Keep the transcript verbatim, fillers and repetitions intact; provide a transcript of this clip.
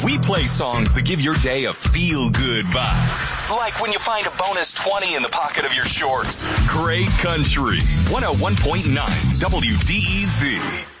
We play songs that give your day a feel-good vibe. Like when you find a bonus twenty in the pocket of your shorts. Great Country. one oh one point nine W D E Z.